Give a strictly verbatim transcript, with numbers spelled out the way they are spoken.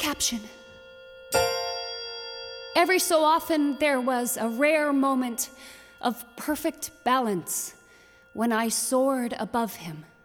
caption. Every so often there was a rare moment of perfect balance when I soared above him.